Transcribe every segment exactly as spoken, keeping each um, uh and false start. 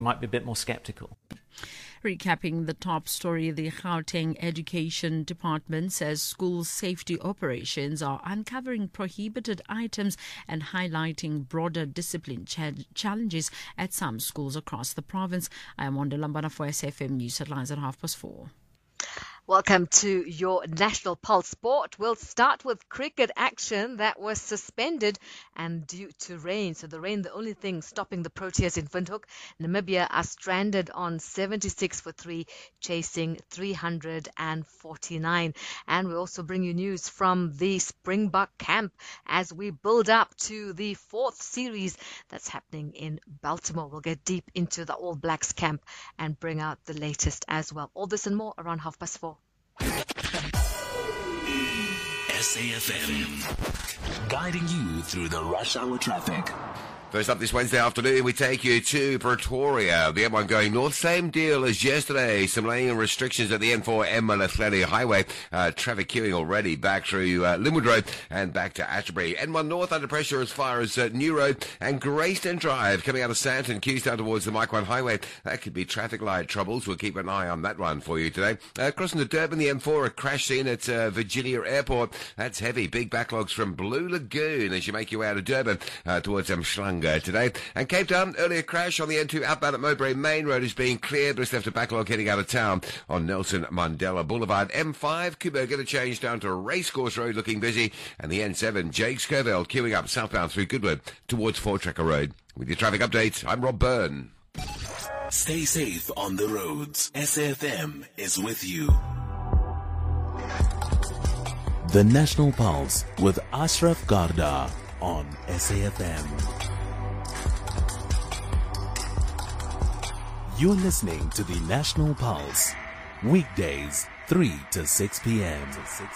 might be a bit more sceptical. Recapping the top story, the Gauteng Education Department says school safety operations are uncovering prohibited items and highlighting broader discipline ch- challenges at some schools across the province. I am Wanda Lambana for S F M News Headlines at half past four. Welcome to your National Pulse Sport. We'll start with cricket action that was suspended and due to rain. So the rain, the only thing stopping the Proteas in Windhoek. Namibia are stranded on seventy-six for three, chasing three hundred forty-nine. And we also bring you news from the Springbok camp as we build up to the fourth series that's happening in Baltimore. We'll get deep into the All Blacks camp and bring out the latest as well. All this and more around half past four. S A F M, guiding you through the rush hour traffic. First up this Wednesday afternoon, we take you to Pretoria. The M one going north, same deal as yesterday. Some lane restrictions at the N four Emalahleri Highway. Uh, traffic queuing already back through uh, Linwood Road and back to Ashbury. N one north under pressure as far as uh, New Road and Greyston Drive coming out of Sandton, queues down towards the Mike one Highway. That could be traffic light troubles. We'll keep an eye on that one for you today. Uh, crossing the Durban, the M four, a crash scene at uh, Virginia Airport. That's heavy. Big backlogs from Blue Lagoon as you make your way out of Durban uh, towards Mhlanga today. And Cape Town, earlier crash on the N two outbound at Mowbray Main Road is being cleared, but it's left a backlog heading out of town on Nelson Mandela Boulevard. M five, Kubo going to change down to Racecourse Road looking busy, and the N seven, Jake Scoville queuing up southbound through Goodwood towards Fort Tracker Road. With your traffic update, I'm Rob Byrne. Stay safe on the roads. S A F M is with you. The National Pulse with Ashraf Garda on S A F M. You're listening to the National Pulse, weekdays three to six p.m.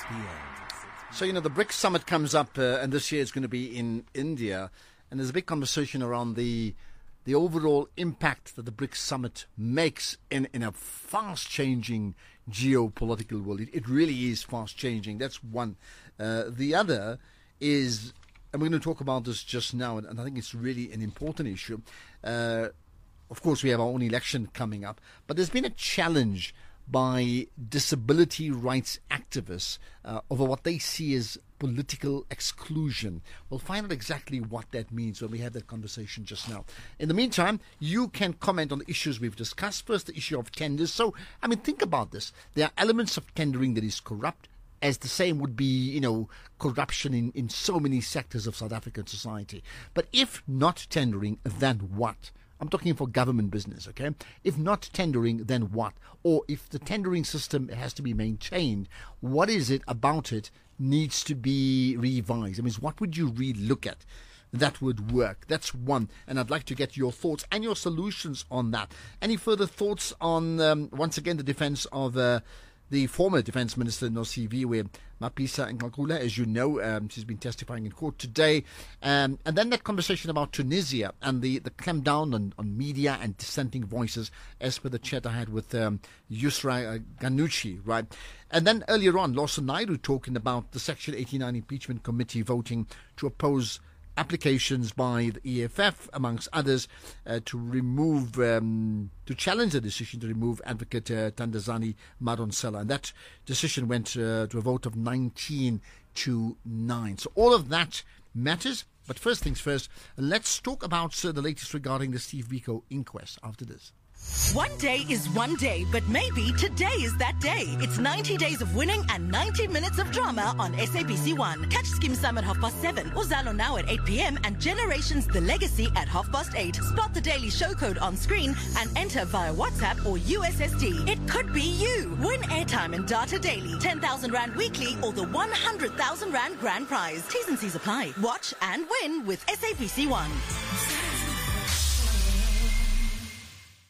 So, you know, the BRICS summit comes up, uh, and this year it's going to be in India, and there's a big conversation around the the overall impact that the BRICS summit makes in, in a fast-changing geopolitical world. It, it really is fast-changing. That's one. Uh, the other is, and we're going to talk about this just now, and, and I think it's really an important issue. Uh, Of course, we have our own election coming up, but there's been a challenge by disability rights activists uh, over what they see as political exclusion. We'll find out exactly what that means when we have that conversation just now. In the meantime, you can comment on the issues we've discussed. First, the issue of tenders. So, I mean, think about this. There are elements of tendering that is corrupt, as the same would be, you know, corruption in, in so many sectors of South African society. But if not tendering, then what? I'm talking for government business, okay? If not tendering, then what? Or if the tendering system has to be maintained, what is it about it needs to be revised? I mean, what would you really look at that would work? That's one. And I'd like to get your thoughts and your solutions on that. Any further thoughts on, um, once again, the defense of uh, the former Defence Minister, Nosiviwe Mapisa Nqakula? As you know, um, she's been testifying in court today. Um, and then that conversation about Tunisia and the, the clampdown on, on media and dissenting voices, as per the chat I had with um, Yusra uh, Ghanouchi, right? And then earlier on, Lawson Naidu talking about the Section eighty-nine Impeachment Committee voting to oppose applications by the E F F, amongst others, uh, to remove, um, to challenge the decision to remove Advocate uh, Thandazani Madonsela. And that decision went uh, to a vote of nineteen to nine. So all of that matters. But first things first, let's talk about uh, the latest regarding the Steve Biko inquest after this. One day is one day, but maybe today is that day. It's ninety days of winning and ninety minutes of drama on S A B C one. Catch Skim Sam at half past seven, Uzalo now at eight p.m. and Generations The Legacy at half past eight. Spot the daily show code on screen and enter via WhatsApp or U S S D. It could be you. Win airtime and data daily, ten thousand rand weekly or the one hundred thousand rand grand prize. T's and C's apply. Watch and win with S A B C one.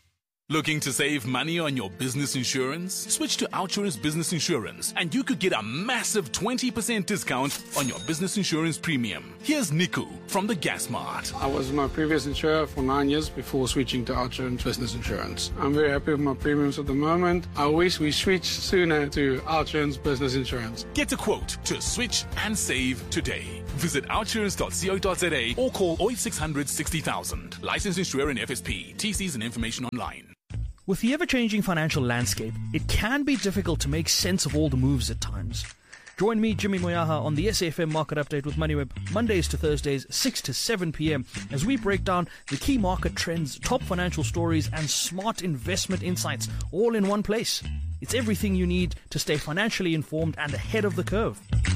Looking to save money on your business insurance? Switch to Outsurance Business Insurance and you could get a massive twenty percent discount on your business insurance premium. Here's Niku from the Gas Mart. I was my previous insurer for nine years before switching to Outsurance Business Insurance. I'm very happy with my premiums at the moment. I wish we switched sooner to Outsurance Business Insurance. Get a quote to switch and save today. Visit outsurance dot co dot za or call oh eight six hundred sixty thousand. Licensed insurer in F S P. T Cs and information online. With the ever-changing financial landscape, it can be difficult to make sense of all the moves at times. Join me, Jimmy Moyaha, on the S A F M Market Update with MoneyWeb, Mondays to Thursdays, six to seven p.m, as we break down the key market trends, top financial stories, and smart investment insights, all in one place. It's everything you need to stay financially informed and ahead of the curve.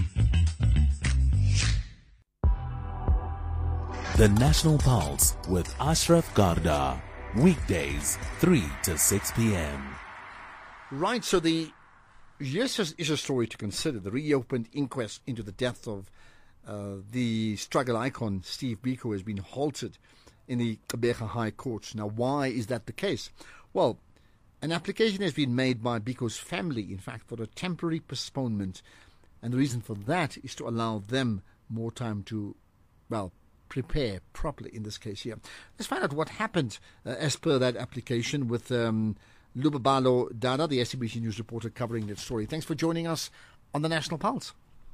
The National Pulse with Ashraf Garda. Weekdays, three to six p.m. Right, so the yes is a story to consider. The reopened inquest into the death of uh, the struggle icon Steve Biko has been halted in the Gqeberha High Court. Now, why is that the case? Well, an application has been made by Biko's family, in fact, for a temporary postponement. And the reason for that is to allow them more time to, well, prepare properly in this case here. Let's find out what happened uh, as per that application with um, Lubabalo Dada, the S A B C News reporter covering that story. Thanks for joining us on the National Pulse.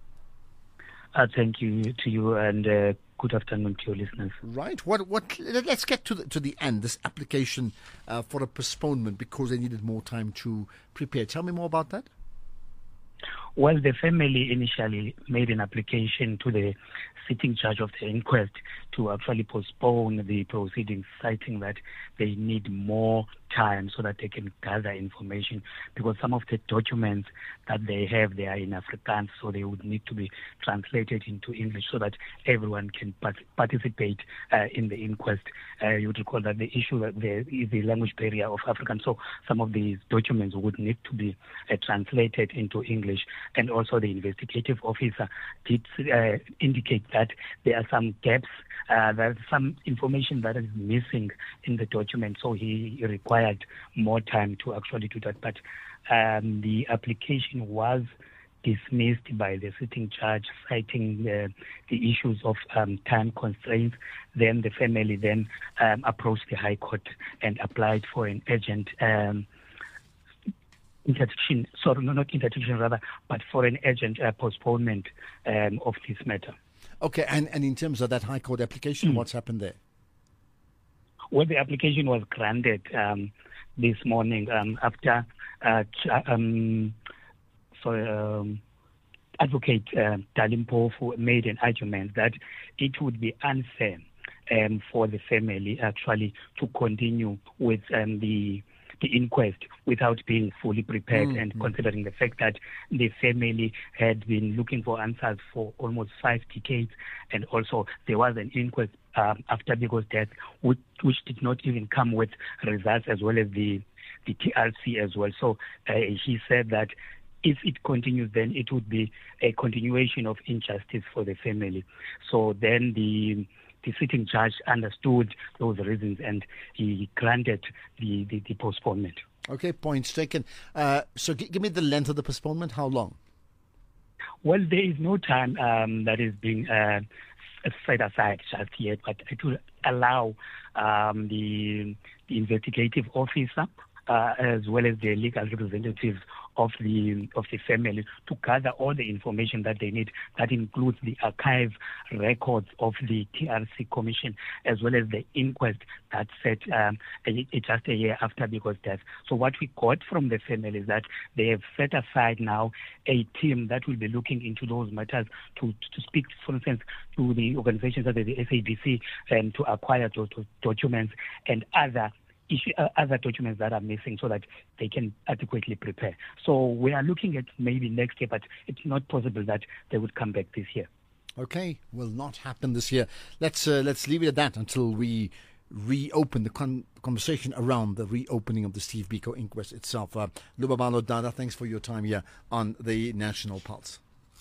Uh, thank you to you and uh, good afternoon to your listeners. Right. What? What? Let's get to the, to the end, this application uh, for a postponement because they needed more time to prepare. Tell me more about that. Well, the family initially made an application to the sitting judge of the inquest to actually postpone the proceedings, citing that they need more time so that they can gather information, because some of the documents that they have, they are in Afrikaans, so they would need to be translated into English so that everyone can part- participate uh, in the inquest. Uh, you would recall that the issue that there is the language barrier of Afrikaans, so some of these documents would need to be uh, translated into English. And also the investigative officer did uh, indicate that there are some gaps, uh, there's some information that is missing in the document, so he required more time to actually do that. But um, the application was dismissed by the sitting judge, citing uh, the issues of um, time constraints. Then the family then um, approached the High Court and applied for an urgent um, interdiction, sorry, no, not interdiction rather, but for an urgent uh, postponement um, of this matter. Okay, and, and in terms of that High Court application, mm. what's happened there? Well, the application was granted um, this morning um, after uh, um, sorry, um, Advocate uh, Dalimpofu made an argument that it would be unfair um, for the family actually to continue with um, the the inquest without being fully prepared, mm-hmm. and considering the fact that the family had been looking for answers for almost five decades, and also there was an inquest um, after Biko's death, which, which did not even come with results, as well as the, the T R C as well. So uh, he said that if it continues, then it would be a continuation of injustice for the family. So then the The sitting judge understood those reasons and he granted the, the, the postponement. Okay, points taken. Uh, so g- give me the length of the postponement. How long? Well, there is no time um, that is being uh, set aside just yet, but it will allow um, the, the investigative officer uh, as well as the legal representatives of the of the family to gather all the information that they need. That includes the archive records of the T R C Commission, as well as the inquest that set um, a, a, just a year after Biko's death. So what we got from the family is that they have set aside now a team that will be looking into those matters to to speak, for instance, to the organizations such as the S A B C and to acquire those, those documents and other Issue, uh, other documents that are missing so that they can adequately prepare. So we are looking at maybe next year, but it's not possible that they would come back this year. Okay, will not happen this year. Let's uh, let's leave it at that until we reopen the con- conversation around the reopening of the Steve Biko inquest itself. Uh, Lubabalo Dada, thanks for your time here on the National Pulse.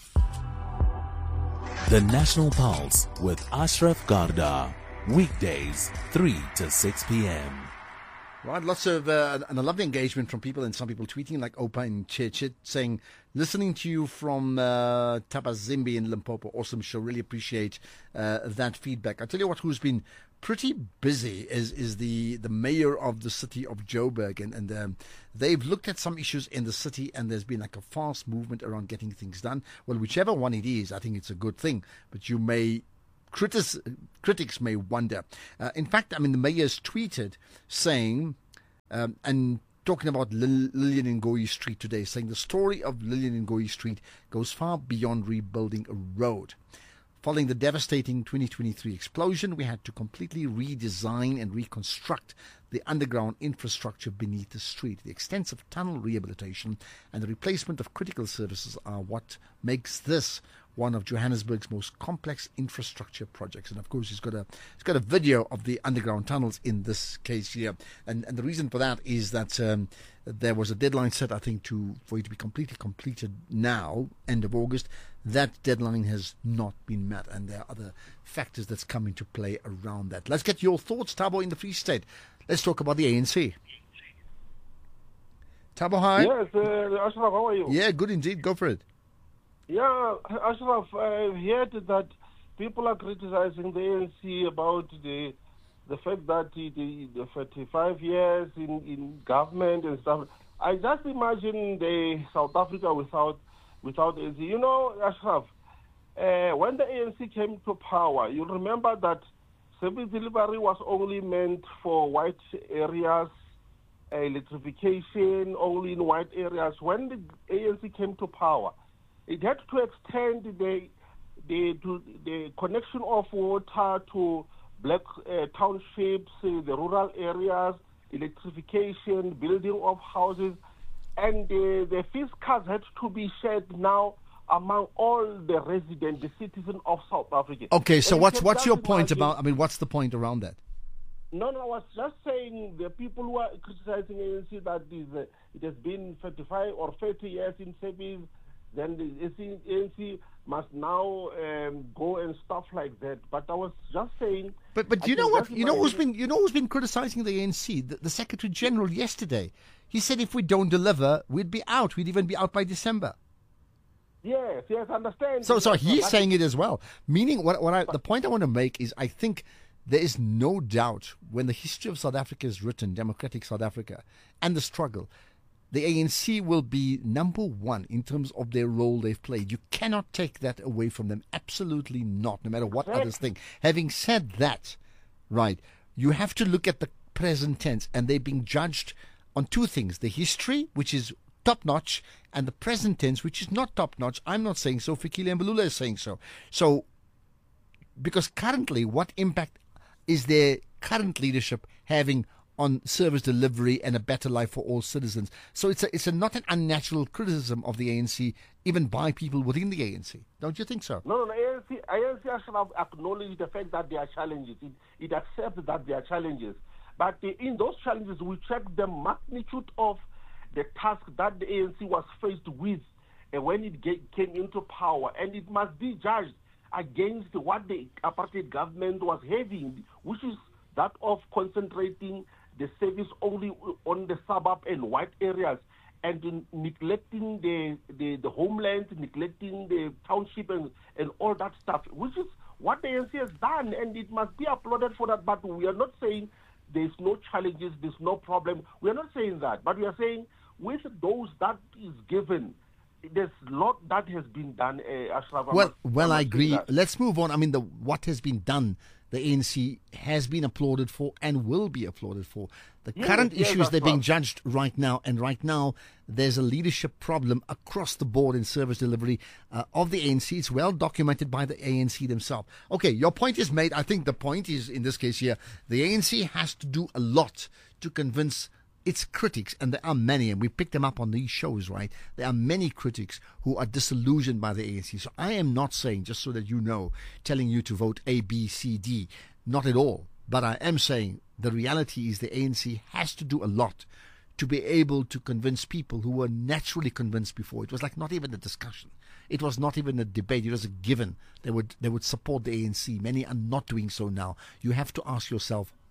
The National Pulse with Ashraf Garda. Weekdays, three to six p.m. Right, lots of uh, and a lovely engagement from people, and some people tweeting like Opa in Churchit saying, listening to you from uh, Tabazimbi in Limpopo, awesome show, really appreciate uh, that feedback. I tell you what, who's been pretty busy is is the, the mayor of the city of Joburg, and, and um, they've looked at some issues in the city, and there's been like a fast movement around getting things done. Well, whichever one it is, I think it's a good thing, but you may Critics, critics may wonder. Uh, in fact, I mean, the mayor's tweeted saying, um, and talking about Lil- Lillian Ngoyi Street today, saying the story of Lillian Ngoyi Street goes far beyond rebuilding a road. Following the devastating twenty twenty-three explosion, we had to completely redesign and reconstruct the underground infrastructure beneath the street. The extensive tunnel rehabilitation and the replacement of critical services are what makes this one of Johannesburg's most complex infrastructure projects. And of course, he's got a he's got a video of the underground tunnels in this case here. And and the reason for that is that um, there was a deadline set, I think, to for it to be completely completed now, end of August. That deadline has not been met, and there are other factors that's come into play around that. Let's get your thoughts, Thabo, in the Free State. Let's talk about the A N C. Thabo, hi. Yes, uh, Ashraf, how are you? Yeah, good indeed. Go for it. Yeah, Ashraf, I've heard that people are criticizing the A N C about the the fact that the, the thirty-five years in, in government and stuff. I just imagine the South Africa without without A N C. You know, Ashraf, uh, when the A N C came to power, you remember that service delivery was only meant for white areas, uh, electrification only in white areas. When the A N C came to power, it had to extend the the to the connection of water to black uh, townships, uh, the rural areas, electrification, building of houses, and uh, the fiscals had to be shared now among all the residents, the citizens of South Africa. Okay, so and what's what's your point imagine, about? I mean, what's the point around that? No, no, I was just saying the people who are criticizing A N C that is, uh, it has been thirty-five or thirty years in service. Then the A N C must now um, go and stuff like that. But I was just saying. But but you know what? You know who's been you know who's been criticizing the A N C? The, the Secretary General yesterday. He said if we don't deliver, we'd be out. We'd even be out by December. Yes, yes, I understand. So so he's but saying it as well. Meaning, what what I, the point I want to make is, I think there is no doubt when the history of South Africa is written, democratic South Africa, and the struggle, the A N C will be number one in terms of their role they've played. You cannot take that away from them. Absolutely not, no matter what Right. others think. Having said that, right, you have to look at the present tense, and they're being judged on two things: the history, which is top-notch, and the present tense, which is not top-notch. I'm not saying so. Fikile Mbalula is saying so. So, because currently, what impact is their current leadership having on service delivery and a better life for all citizens? So it's a, it's a, not an unnatural criticism of the A N C, even by people within the A N C. Don't you think so? No, no, no. A N C, A N C should have acknowledged the fact that there are challenges. It, it accepts that there are challenges. But uh, in those challenges, we check the magnitude of the task that the A N C was faced with uh, when it get, came into power. And it must be judged against what the apartheid government was having, which is that of concentrating the service only on the suburb and white areas, and in neglecting the, the, the homeland, neglecting the township and, and all that stuff, which is what the A N C has done, and it must be applauded for that. But we are not saying there's no challenges, there's no problem. We are not saying that, but we are saying with those that is given, there's a lot that has been done, uh, Ashraf. I'm Well, not- well, I'm I not agree. saying that. Let's move on. I mean, the what has been done, the A N C has been applauded for and will be applauded for. The Yes, current yes, issues, that's they're being right. judged right now, and right now there's a leadership problem across the board in service delivery uh, of the A N C. It's well documented by the A N C themselves. Okay, your point is made. I think the point is, in this case here, the A N C has to do a lot to convince its critics, and there are many, and we picked them up on these shows, right? There are many critics who are disillusioned by the A N C. So I am not saying, just so that you know, telling you to vote A, B, C, D. Not at all. But I am saying the reality is the A N C has to do a lot to be able to convince people who were naturally convinced before. It was like not even a discussion. It was not even a debate. It was a given. They would they would support the A N C. Many are not doing so now. You have to ask yourself,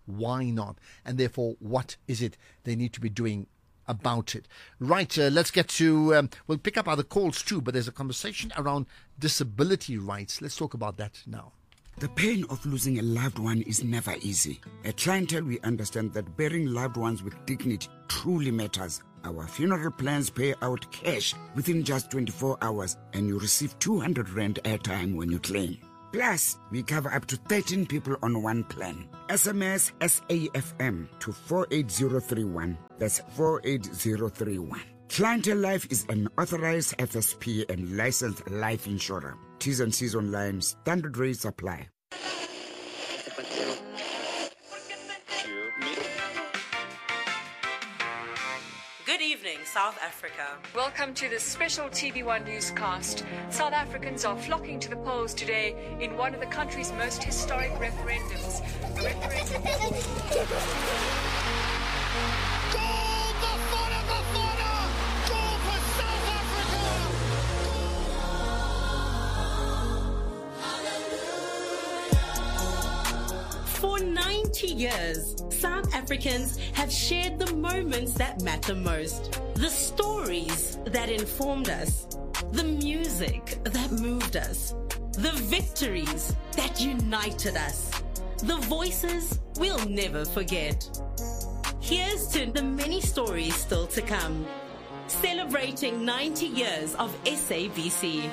why not? And therefore, what is it they need to be doing about it? Right, uh, let's get to, um, we'll pick up other calls too, but there's a conversation around disability rights. Let's talk about that now. The pain of losing a loved one is never easy. At Clientele, we understand that burying loved ones with dignity truly matters. Our funeral plans pay out cash within just twenty-four hours, and you receive two hundred rand airtime when you claim. Plus, we cover up to thirteen people on one plan. S M S S A F M to four eight zero three one. That's four eight zero three one. Clientele Life is an authorized F S P and licensed life insurer. T's and C's online. Standard rates apply. Good evening, South Africa. Welcome to the special T V one newscast. South Africans are flocking to the polls today in one of the country's most historic referendums. Referendum. Goal! Bafana, Bafana! Goal for South Africa! For ninety years, South Africans have shared the moments that matter most, the stories that informed us, the music that moved us, the victories that united us, the voices we'll never forget. Here's to the many stories still to come, celebrating ninety years of S A B C.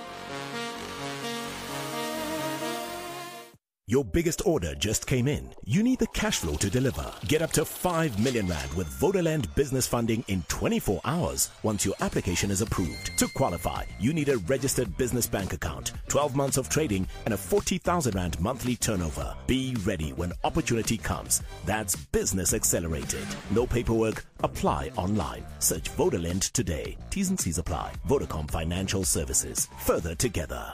Your biggest order just came in. You need the cash flow to deliver. Get up to five million rand with Vodaland business funding in twenty-four hours once your application is approved. To qualify, you need a registered business bank account, twelve months of trading, and a forty thousand rand monthly turnover. Be ready when opportunity comes. That's Business Accelerated. No paperwork. Apply online. Search Vodaland today. T's and C's apply. Vodacom Financial Services. Further together.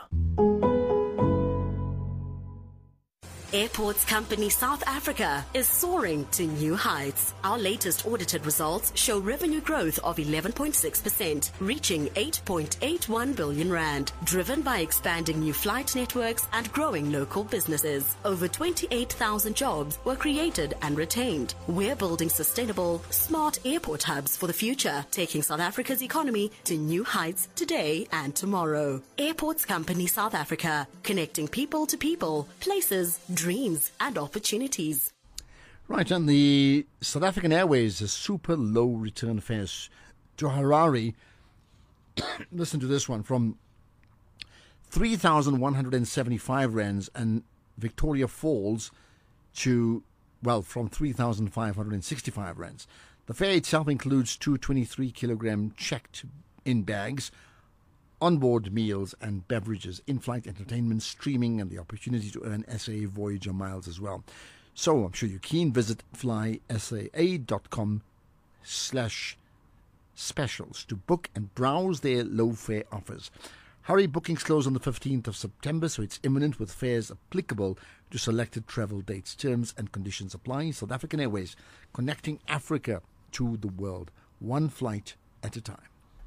Airports Company South Africa is soaring to new heights. Our latest audited results show revenue growth of eleven point six percent, reaching eight point eight one billion rand, driven by expanding new flight networks and growing local businesses. Over twenty-eight thousand jobs were created and retained. We're building sustainable, smart airport hubs for the future, taking South Africa's economy to new heights today and tomorrow. Airports Company South Africa, connecting people to people, places, dreams and opportunities. Right, and the South African Airways a super low return fares to Harare. Listen to this one, from three thousand one hundred seventy-five rands, and Victoria Falls to, well, from three thousand five hundred sixty-five rands. The fare itself includes two twenty-three kilogram checked in bags, onboard meals and beverages, in-flight entertainment, streaming, and the opportunity to earn S A Voyager miles as well. So I'm sure you're keen. Visit flysaa.com slash specials to book and browse their low-fare offers. Hurry, bookings close on the fifteenth of September, so it's imminent, with fares applicable to selected travel dates. Terms and conditions apply. South African Airways, connecting Africa to the world, one flight at a time.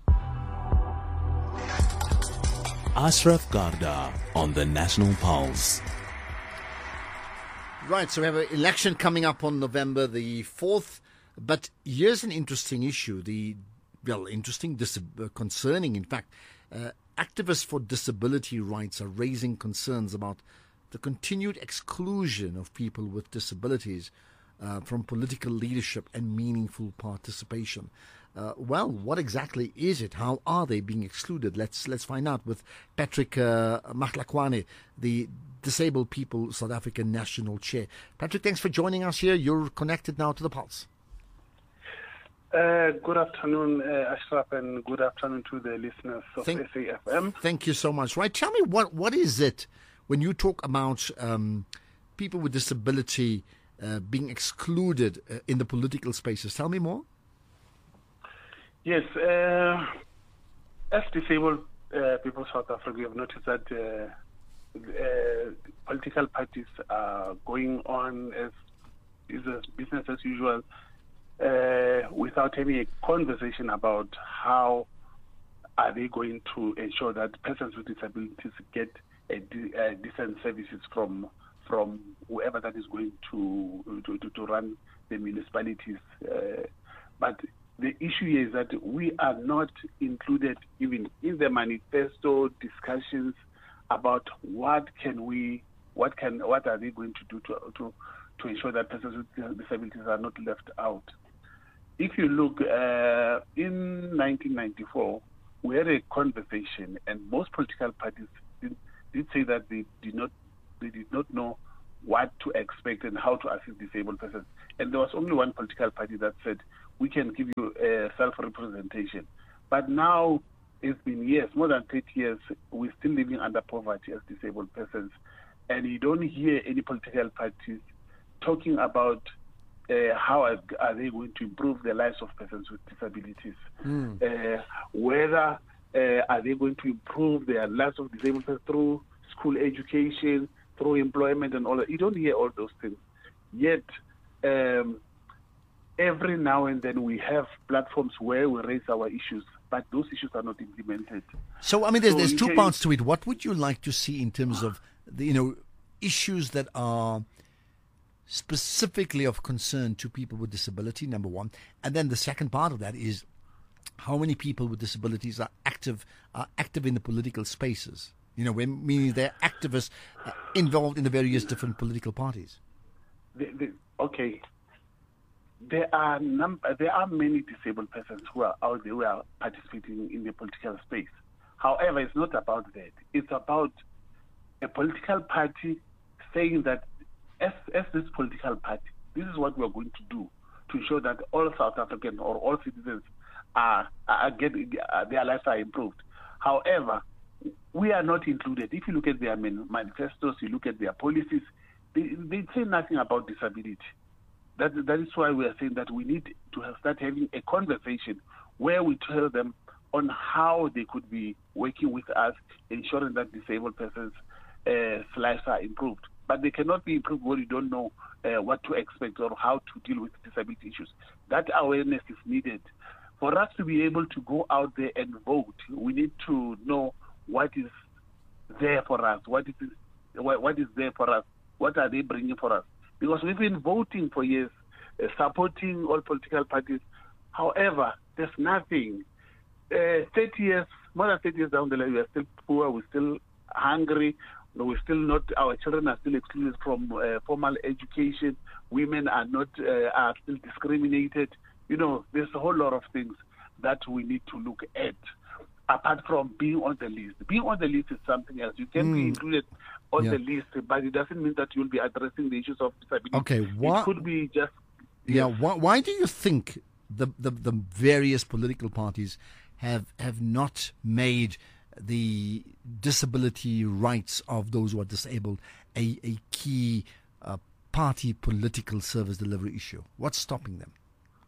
Ashraf Garda on the National Pulse. Right, so we have an election coming up on November the fourth, but here's an interesting issue. The, well, interesting, dis- uh, concerning, in fact, uh, activists for disability rights are raising concerns about the continued exclusion of people with disabilities uh, from political leadership and meaningful participation. Uh, well, what exactly is it? How are they being excluded? Let's let's find out with Patrick uh, Mahlakwane, the Disabled People South African National Chair. Patrick, thanks for joining us here. You're connected now to the Pulse. Uh, good afternoon, uh, Ashraf, and good afternoon to the listeners of Thank, S A F M. Thank you so much. Right, tell me, what what is it when you talk about um, people with disability uh, being excluded uh, in the political spaces? Tell me more. Yes, uh, as disabled uh, people South Africa, we have noticed that uh, uh, political parties are going on as is a business as usual, uh, without any conversation about how are they going to ensure that persons with disabilities get a, de- a decent services from from whoever that is going to to, to, to run the municipalities. Uh, but the issue is that we are not included even in the manifesto discussions about what can we, what can, what are they going to do to to, to ensure that persons with disabilities are not left out. If you look uh, in nineteen ninety-four, we had a conversation, and most political parties did, did say that they did not they did not know what to expect and how to assist disabled persons. And there was only one political party that said, we can give you a self-representation. But now, it's been years, more than thirty years, we're still living under poverty as disabled persons. And you don't hear any political parties talking about uh, how are, are they going to improve the lives of persons with disabilities. Mm. Uh, whether uh, are they going to improve their lives of disabled persons through school education, through employment and all that. You don't hear all those things. Yet, um, every now and then we have platforms where we raise our issues, but those issues are not implemented. So, I mean, there's, so there's two can, parts to it. What would you like to see in terms of, the, you know, issues that are specifically of concern to people with disability, number one? And then the second part of that is how many people with disabilities are active, are active in the political spaces? You know, when, meaning they're activists uh, involved in the various different political parties. The, the, okay. There are num- there are many disabled persons who are out there who are participating in the political space. However, it's not about that. It's about a political party saying that as, as this political party, this is what we are going to do to ensure that all South Africans or all citizens are, are getting, uh, their lives are improved. However, we are not included. If you look at their manifestos, you look at their policies, they, they say nothing about disability. That, that is why we are saying that we need to have start having a conversation where we tell them on how they could be working with us, ensuring that disabled persons' uh, lives are improved. But they cannot be improved when you don't know uh, what to expect or how to deal with disability issues. That awareness is needed. For us to be able to go out there and vote, we need to know what is there for us, what is what, what is there for us, what are they bringing for us. Because we've been voting for years, uh, supporting all political parties. However, there's nothing. Uh, thirty years, more than thirty years down the line, we are still poor, we're still hungry, we're still not, our children are still excluded from uh, formal education, women are not, uh, are still discriminated. You know, there's a whole lot of things that we need to look at, apart from being on the list. Being on the list is something else. You can mm. be included on yeah. the list, but it doesn't mean that you'll be addressing the issues of disability. Okay, why, it could be just... Yeah, yes. why, why do you think the, the, the various political parties have have not made the disability rights of those who are disabled a, a key uh, party political service delivery issue? What's stopping them?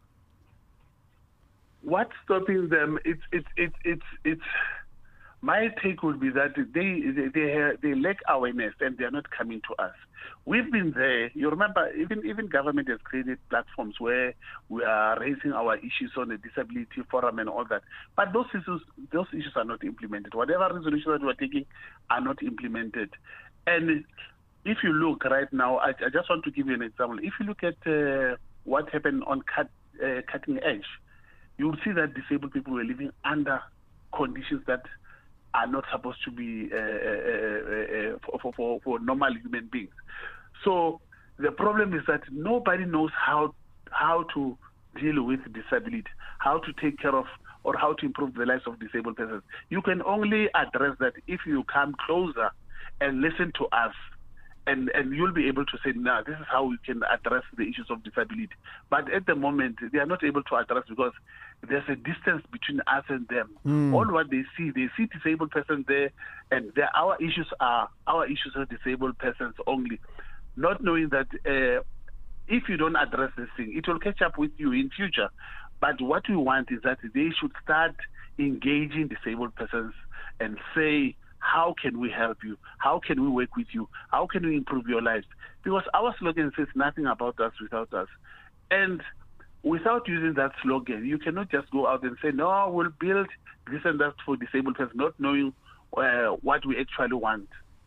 What's stopping them? It's it's it's it's it's. My take would be that they they they, they lack awareness and they are not coming to us. We've been there. You remember, even even government has created platforms where we are raising our issues on the disability forum and all that. But those issues those issues are not implemented. Whatever resolutions that we are taking are not implemented. And if you look right now, I, I just want to give you an example. If you look at uh, what happened on cut, uh, Cutting Edge, you will see that disabled people were living under conditions that are not supposed to be uh, uh, uh, for, for, for normal human beings. So the problem is that nobody knows how how to deal with disability, how to take care of or how to improve the lives of disabled persons. You can only address that if you come closer and listen to us. And, and you'll be able to say, nah, this is how we can address the issues of disability. But at the moment, they are not able to address because there's a distance between us and them. Mm. All what they see, they see disabled persons there, and our issues are our issues are disabled persons only. Not knowing that uh, if you don't address this thing, it will catch up with you in future. But what we want is that they should start engaging disabled persons and say, how can we help you? How can we work with you? How can we improve your lives? Because our slogan says nothing about us without us. And without using that slogan, you cannot just go out and say, no, we'll build this and that for disabled persons, not knowing uh, what we actually want.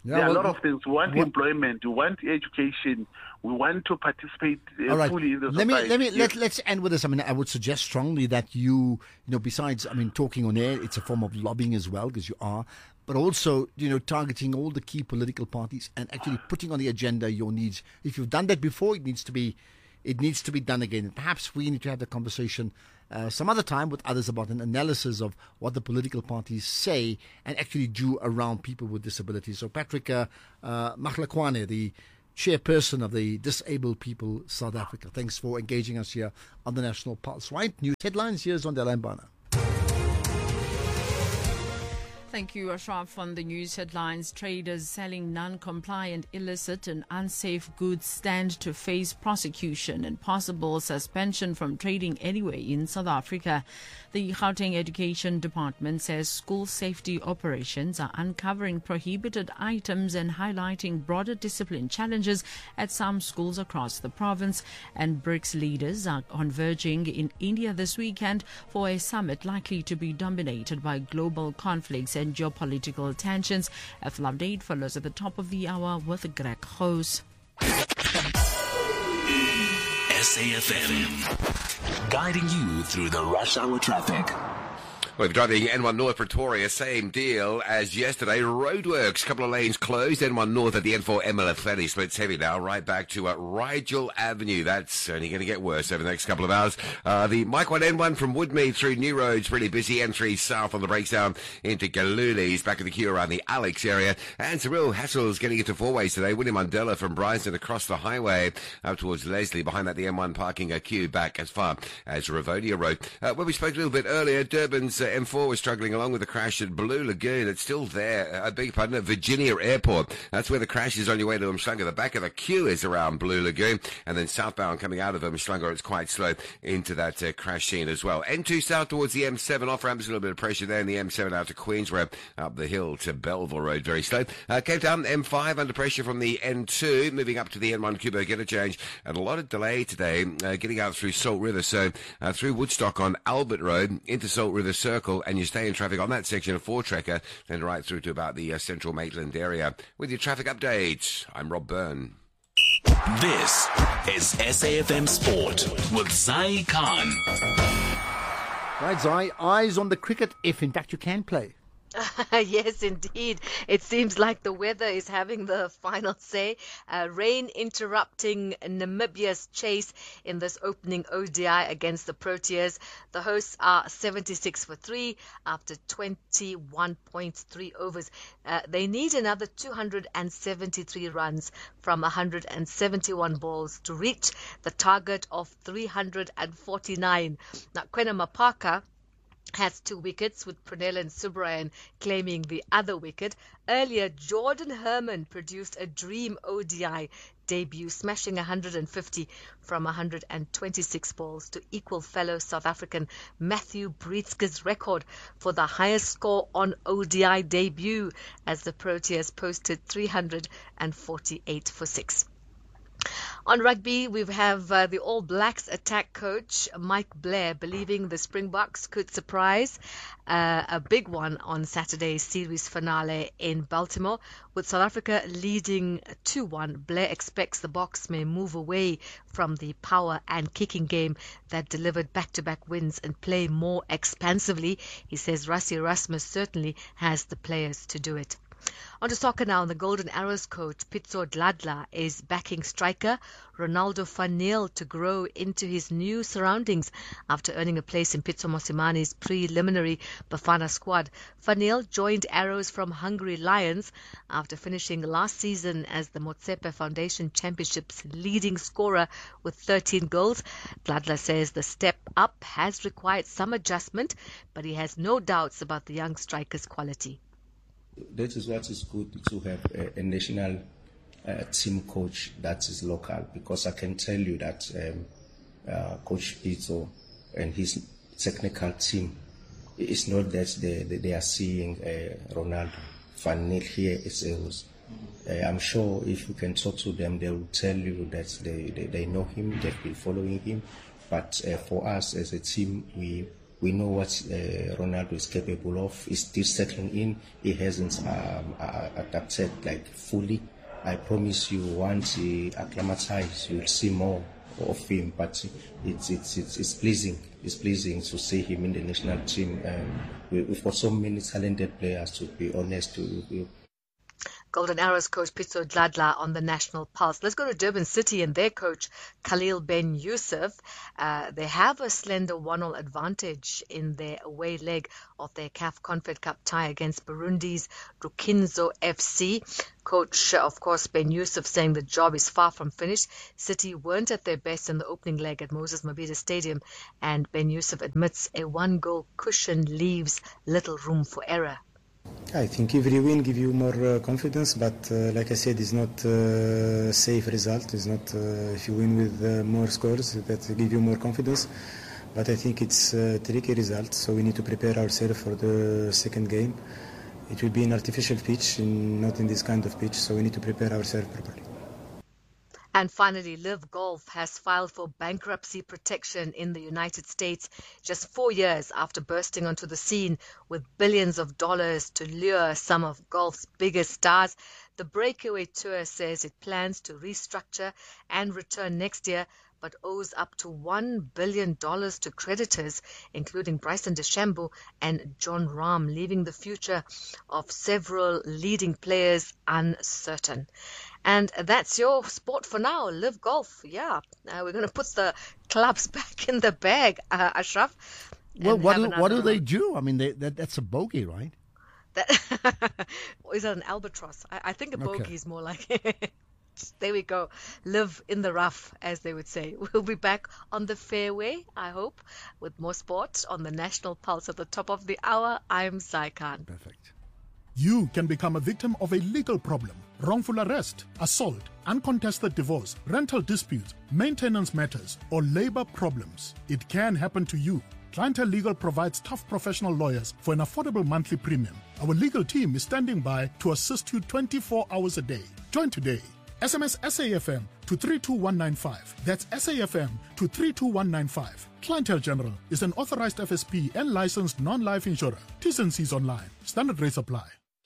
Yeah, there are well, a lot of things. We want what, employment. We want education. We want to participate uh, all right. fully in the let society. me let me yes. let, let's end with this. I mean, I would suggest strongly that you you know besides I mean talking on air, it's a form of lobbying as well because you are, but also you know targeting all the key political parties and actually putting on the agenda your needs. If you've done that before, it needs to be it needs to be done again. And perhaps we need to have the conversation uh, some other time with others about an analysis of what the political parties say and actually do around people with disabilities. So Patrick uh, uh, Machlakwane, the chairperson of the Disabled People South Africa, thanks for engaging us here on the National Pulse. Right, news headlines, here's Ondela Mbana. Thank you, Ashraf. On the news headlines, traders selling non-compliant, illicit and unsafe goods stand to face prosecution and possible suspension from trading anywhere in South Africa. The Gauteng Education Department says school safety operations are uncovering prohibited items and highlighting broader discipline challenges at some schools across the province. And BRICS leaders are converging in India this weekend for a summit likely to be dominated by global conflicts and geopolitical tensions. A full update follows at the top of the hour with Greg Hoos. S A F M, guiding you through the rush hour traffic. Well, if you're driving N one North Pretoria, same deal as yesterday. Roadworks, couple of lanes closed. N one North at the N four Emalafeni splits heavy now, right back to uh, Rigel Avenue. That's only going to get worse over the next couple of hours. Uh, the Mike one N one from Woodmead through New Roads, pretty busy. N three south on the breakdown into Galuli's, back in the queue around the Alex area. And some real hassles getting into four ways today. William Mandela from Bryanston across the highway up towards Leslie. Behind that, the N one parking a queue back as far as Ravonia Road. Uh, when we spoke a little bit earlier, Durban's uh, M four was struggling along with the crash at Blue Lagoon. It's still there. I beg your pardon, at Virginia Airport. That's where the crash is on your way to Umhlanga. The back of the queue is around Blue Lagoon. And then southbound coming out of Umhlanga, it's quite slow into that uh, crash scene as well. N two south towards the M seven off-ramp. There's a little bit of pressure there in the M seven out to Queensway. Up the hill to Belleville Road, very slow. Uh, Cape Town, M five under pressure from the N two, moving up to the N one Kubo interchange. And a lot of delay today uh, getting out through Salt River. So uh, through Woodstock on Albert Road into Salt River Circle, and you stay in traffic on that section of four Trekker, then right through to about the uh, central Maitland area. With your traffic update, I'm Rob Byrne. This is S A F M Sport with Zai Khan. Right, Zai, eyes on the cricket, if in fact you can play. Yes, indeed. It seems like the weather is having the final say. Uh, rain interrupting Namibia's chase in this opening O D I against the Proteas. The hosts are seventy-six for three after twenty-one point three overs. Uh, they need another two hundred seventy-three runs from one hundred seventy-one balls to reach the target of three hundred forty-nine. Now, Kwena Mapaka has two wickets, with Prunella and Subrayan claiming the other wicket. Earlier, Jordan Herman produced a dream O D I debut, smashing one hundred fifty from one hundred twenty-six balls to equal fellow South African Matthew Breetzke's record for the highest score on O D I debut, as the Proteas posted three hundred forty-eight for six. On rugby, we have uh, the All Blacks attack coach Mike Blair believing the Springboks could surprise uh, a big one on Saturday's series finale in Baltimore. With South Africa leading two one, Blair expects the Boks may move away from the power and kicking game that delivered back-to-back wins and play more expansively. He says Rassie Erasmus certainly has the players to do it. On to soccer now. The Golden Arrows coach Pitso Dladla is backing striker Ronaldo van Niel to grow into his new surroundings after earning a place in Pitso Mosimani's preliminary Bafana squad. Van Niel joined Arrows from Hungary Lions after finishing last season as the Motsepe Foundation Championship's leading scorer with thirteen goals. Dladla says the step up has required some adjustment, but he has no doubts about the young striker's quality. That is what is good to have a, a national uh, team coach that is local, because I can tell you that um, uh, Coach Pitso and his technical team, it's not that they, they are seeing uh, Ronaldo van Niel here at Arrows. Uh, I'm sure if you can talk to them, they will tell you that they, they, they know him, they've been following him. But uh, for us as a team, we We know what uh, Ronaldo is capable of. He's still settling in. He hasn't um, uh, adapted like fully. I promise you, once he acclimatizes, you'll see more of him. But it's it's it's, it's pleasing. It's pleasing to see him in the national team. Um, we, we've got so many talented players, to be honest with you. Golden Arrows coach Pitso Dladla on the National Pulse. Let's go to Durban City and their coach Khalil Ben Yusuf. Uh, they have a slender one-all advantage in their away leg of their C A F Confed Cup tie against Burundi's Rukinzo F C. Coach, of course, Ben Yusuf saying the job is far from finished. City weren't at their best in the opening leg at Moses Mabhida Stadium, and Ben Yusuf admits a one-goal cushion leaves little room for error. I think every win gives you more uh, confidence, but uh, like I said, it's not a uh, safe result. It's not uh, if you win with uh, more scores that give you more confidence. But I think it's a tricky result, so we need to prepare ourselves for the second game. It will be an artificial pitch, in, not in this kind of pitch, so we need to prepare ourselves properly. And finally, Live Golf has filed for bankruptcy protection in the United States just four years after bursting onto the scene with billions of dollars to lure some of golf's biggest stars. The Breakaway Tour says it plans to restructure and return next year, but owes up to one billion dollars to creditors, including Bryson DeChambeau and Jon Rahm, leaving the future of several leading players uncertain. And that's your sport for now. Live Golf. Yeah, uh, we're going to put the clubs back in the bag, uh, Ashraf. Well, what do, what do they do? I mean, they, that, that's a bogey, right? That is that an albatross? I, I think a bogey okay. is more like... There we go. Live in the rough, as they would say. We'll be back on the fairway, I hope, with more sport on the National Pulse at the top of the hour. I'm Sai Khan. Perfect. You can become a victim of a legal problem, wrongful arrest, assault, uncontested divorce, rental disputes, maintenance matters, or labor problems. It can happen to you. Clientele Legal provides tough professional lawyers for an affordable monthly premium. Our legal team is standing by to assist you twenty-four hours a day. Join today. S M S S A F M to three two one nine five. That's S A F M to three two one nine five. Clientele General is an authorized F S P and licensed non-life insurer. T's and C's online. Standard rates apply.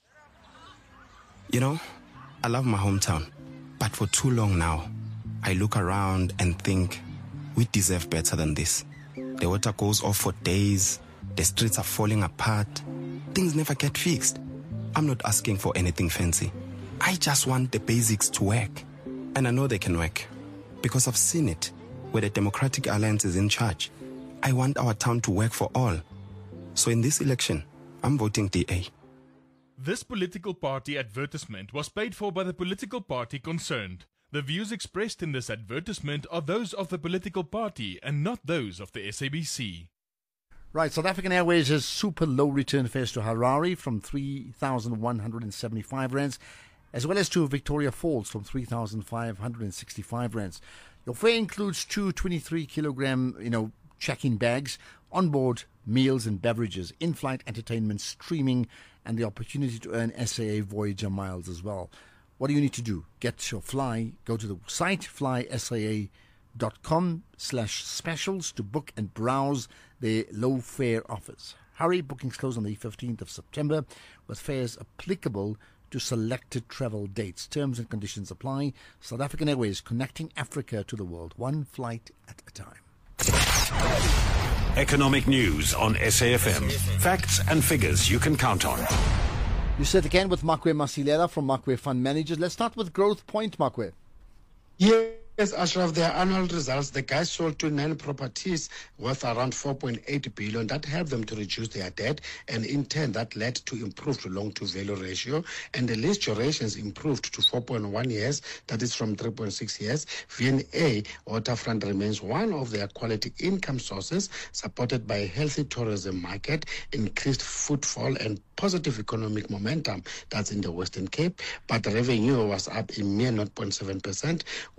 You know, I love my hometown, but for too long now, I look around and think we deserve better than this. The water goes off for days, the streets are falling apart, things never get fixed. I'm not asking for anything fancy. I just want the basics to work. And I know they can work, because I've seen it, where the Democratic Alliance is in charge. I want our town to work for all. So in this election, I'm voting D A. This political party advertisement was paid for by the political party concerned. The views expressed in this advertisement are those of the political party and not those of the S A B C. Right, South African Airways has super low return fares to Harare from three thousand one hundred seventy-five rands, as well as to Victoria Falls from three thousand five hundred sixty-five rands. Your fare includes two twenty-three kilogram, you know, check-in bags, onboard meals and beverages, in-flight entertainment, streaming, and the opportunity to earn S A A Voyager miles as well. What do you need to do? Get your fly. Go to the site fly S A A dot com slash specials to book and browse their low fare offers. Hurry, bookings close on the fifteenth of September with fares applicable to selected travel dates. Terms and conditions apply. South African Airways, connecting Africa to the world, one flight at a time. Economic news on S A F M. Facts and figures you can count on. You sit again with Makwe Masilela from Makwe Fund Managers. Let's start with Growth Point, Makwe. Yes, Ashraf, their annual results, the guys sold twenty-nine properties worth around four point eight billion. That helped them to reduce their debt, and in turn, that led to improved loan-to-value ratio, and the lease durations improved to four point one years, that is from three point six years. V N A Waterfront remains one of their quality income sources, supported by a healthy tourism market, increased footfall, and positive economic momentum. That's in the Western Cape, but the revenue was up a mere zero point seven percent, with operating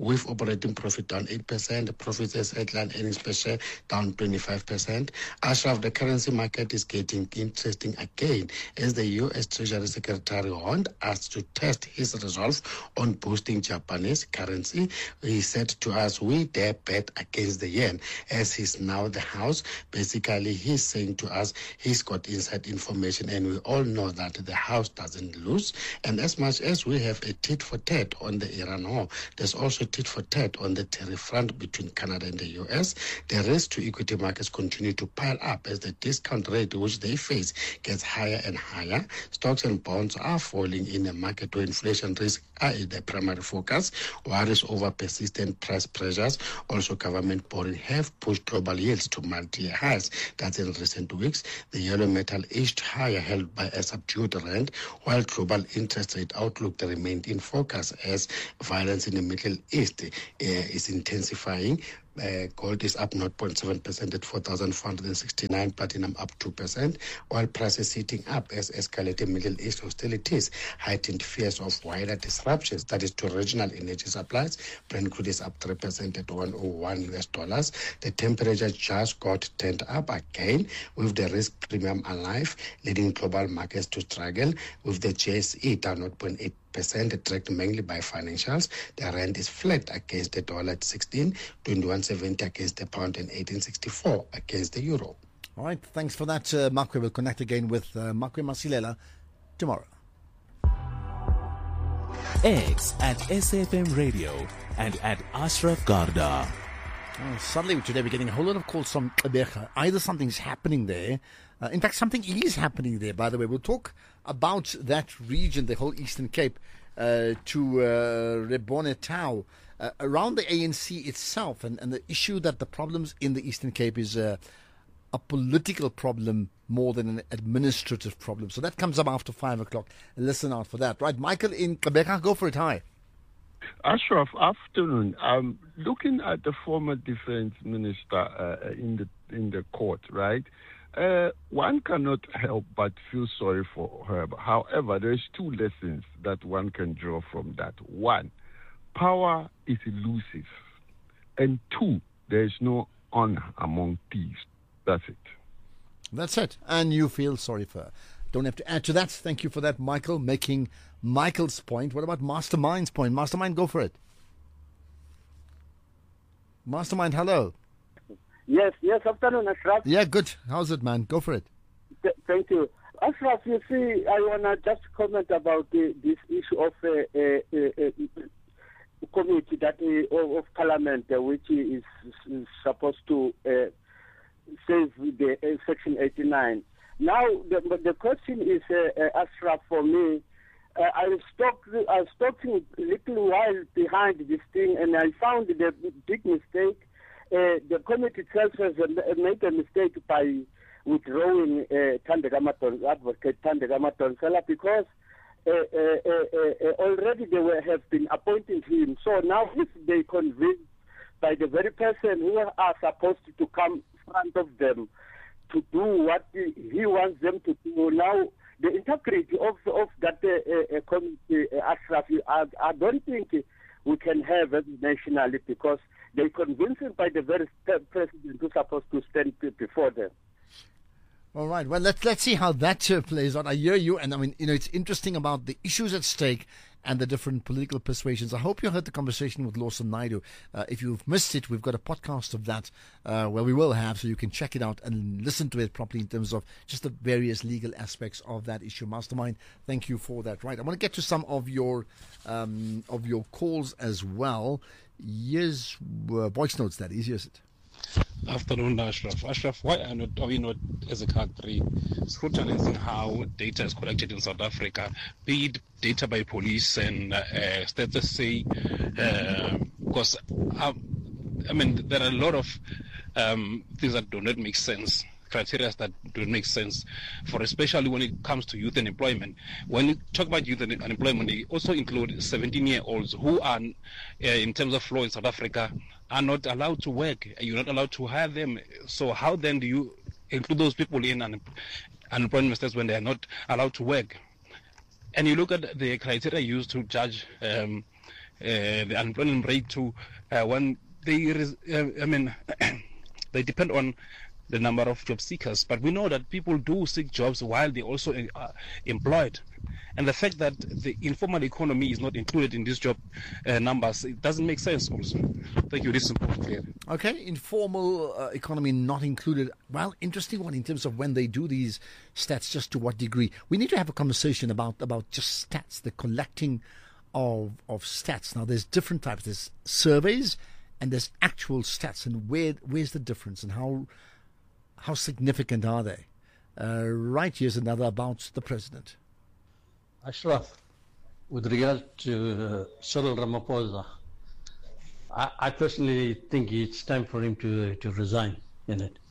operating profit down eight percent, profits as headline earnings per share down twenty-five percent. Ashraf, the currency market is getting interesting again as the U S Treasury Secretary warned us to test his resolve on boosting Japanese currency. He said to us, we dare bet against the yen. As he's now the house, basically he's saying to us he's got inside information, and we all know that the house doesn't lose. And as much as we have a tit for tat on the Iran war, there's also tit for tat on the tariff front between Canada and the U S. The risk to equity markets continue to pile up as the discount rate which they face gets higher and higher. Stocks and bonds are falling in a market where inflation risk are the primary focus. Worries over persistent price pressures, also government borrowing, have pushed global yields to multi-year highs. That's in recent weeks. The yellow metal edged higher, held by a subdued rand, while global interest rate outlook remained in focus as violence in the Middle East uh, is intensifying. Uh, gold is up zero point seven percent at four thousand four hundred sixty-nine, platinum up two percent, while prices heating up as escalating Middle East hostilities heightened fears of wider disruptions, that is to regional energy supplies. Brent crude is up three percent at one oh one U S dollars. The temperature just got turned up again with the risk premium alive, leading global markets to struggle with the J S E down zero point eight percent, attracted mainly by financials. The rand is flat against the dollar at sixteen, twenty-one seventy against the pound, and eighteen sixty-four against the euro. All right, thanks for that, uh, Makwe. We'll connect again with uh, Makwe Masilela tomorrow. X at S A F M Radio and at Ashraf Garda. Oh, suddenly today we're getting a whole lot of calls from Gqeberha. Either something's happening there. Uh, in fact, something is happening there, by the way. We'll talk about that region, the whole Eastern Cape, uh, to uh, Rebone Tau, uh, around the A N C itself, and, and the issue that the problems in the Eastern Cape is uh, a political problem more than an administrative problem. So that comes up after five o'clock. Listen out for that. Right, Michael in Gqeberha, go for it. Hi. Ashraf, afternoon. I'm looking at the former defense minister uh, in the in the court, right? Uh, one cannot help but feel sorry for her. However, there's two lessons that one can draw from that. One, power is elusive. And two, there is no honor among thieves. That's it. That's it. And you feel sorry for her. Don't have to add to that. Thank you for that, Michael, making Michael's point. What about Mastermind's point? Mastermind, go for it. Mastermind, hello. Yes, yes, afternoon, Ashraf. Yeah, good. How's it, man? Go for it. Th- thank you. Ashraf, you see, I want to just comment about uh, this issue of a uh, uh, uh, committee that uh, of, of Parliament, uh, which is, is supposed to uh, save the uh, Section eighty-nine. Now, the, the question is, uh, uh, Ashraf, for me, uh, I stopped, I stopped a little while behind this thing, and I found the big mistake. Uh, the committee itself has uh, made a mistake by withdrawing uh, Thandeka Maton, advocate Thandeka Matonsela, because uh, uh, uh, uh, already they were, have been appointing him. So now if they convinced by the very person who are supposed to come in front of them to do what he, he wants them to do, now the integrity of, of that uh, uh, committee, uh, Ashraf, I, I don't think we can have it nationally, because they convinced him by the very president who's supposed to stand before them. All right. Well, let's let's see how that uh, plays out. I hear you, and I mean, you know, it's interesting about the issues at stake and the different political persuasions. I hope you heard the conversation with Lawson Naidu. Uh, if you've missed it, we've got a podcast of that uh, where we will have, so you can check it out and listen to it properly in terms of just the various legal aspects of that issue. Mastermind, thank you for that. Right. I want to get to some of your um, of your calls as well. Yes, uh, voice notes, that is, yes. Afternoon, Ashraf. Ashraf, why are, not, are we not, as a country, scrutinizing how data is collected in South Africa, be it data by police and uh, stats that say, uh, because, um, I mean, there are a lot of um, things that do not make sense, criteria that don't make sense, for especially when it comes to youth and employment. When you talk about youth and unemployment, they also include seventeen-year-olds who are, uh, in terms of law in South Africa, are not allowed to work. You're not allowed to hire them. So how then do you include those people in un- unemployment status when they are not allowed to work? And you look at the criteria used to judge um, the unemployment rate to uh, when they, res- uh, I mean, they depend on the number of job seekers. But we know that people do seek jobs while they also are uh, employed. And the fact that the informal economy is not included in these job uh, numbers, it doesn't make sense also. Thank you. This is important. Okay, informal uh, economy not included. Well, interesting one in terms of when they do these stats, just to what degree. We need to have a conversation about, about just stats, the collecting of of stats. Now, there's different types. There's surveys and there's actual stats. And where where's the difference and how how significant are they? Uh, right, here's another about the president. Ashraf, with regard to uh, Cyril Ramaphosa, I, I personally think it's time for him to to resign in it.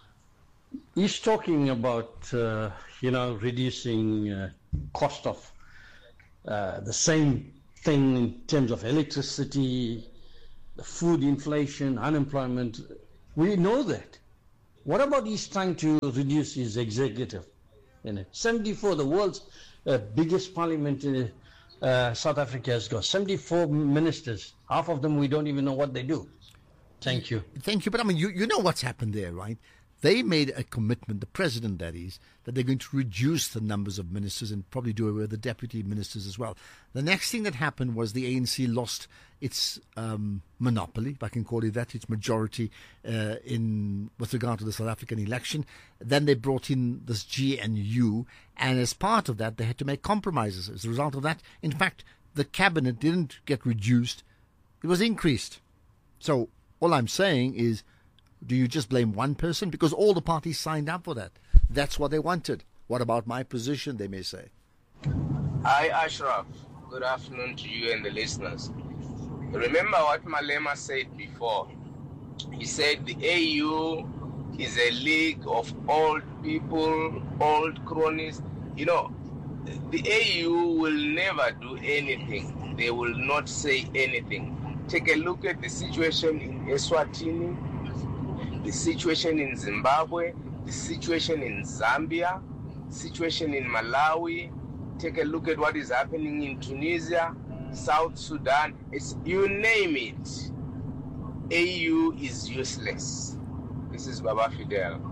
He's talking about, uh, you know, reducing uh, cost of uh, the same thing in terms of electricity, the food inflation, unemployment. We know that. What about he's trying to reduce his executive in it? seventy-four, the world's uh, biggest parliament in uh, South Africa has got seventy-four ministers. Half of them we don't even know what they do. Thank you. Thank you. But I mean, you, you know what's happened there, right? They made a commitment, the president that is, that they're going to reduce the numbers of ministers and probably do away with the deputy ministers as well. The next thing that happened was the A N C lost its um, monopoly, if I can call it that, its majority uh, in with regard to the South African election. Then they brought in this G N U, and as part of that, they had to make compromises. As a result of that, in fact, the cabinet didn't get reduced, it was increased. So all I'm saying is, do you just blame one person? Because all the parties signed up for that. That's what they wanted. What about my position, they may say. Hi, Ashraf. Good afternoon to you and the listeners. Remember what Malema said before. He said the A U is a league of old people, old cronies. You know, the A U will never do anything. They will not say anything. Take a look at the situation in Eswatini, the situation in Zimbabwe, the situation in Zambia, situation in Malawi. Take a look at what is happening in Tunisia, South Sudan. It's, you name it. A U is useless. This is Baba Fidel.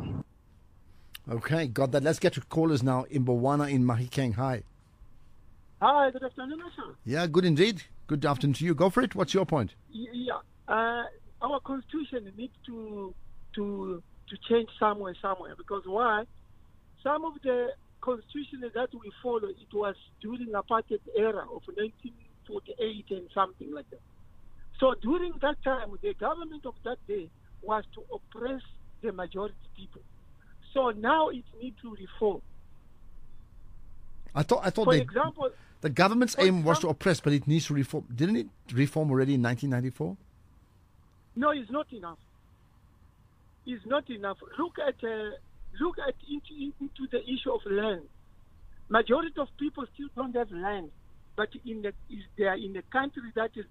Okay, got that. Let's get to callers now. Imbowana in Mahikeng. Hi. Hi, good afternoon, sir. Yeah, good indeed. Good afternoon to you. Go for it. What's your point? Yeah, uh, our constitution needs to to to change somewhere, somewhere. Because why? Some of the constitution that we follow, it was during apartheid era of nineteen forty-eight and something like that. So during that time, the government of that day was to oppress the majority people. So now it needs to reform. I thought I thought For they, example, the government's for aim was to example- oppress, but it needs to reform. Didn't it reform already in nineteen ninety-four? no, it's not enough. It's not enough. Look at uh, look at into, into the issue of land. Majority of people still don't have land, but in the is they are in a country that is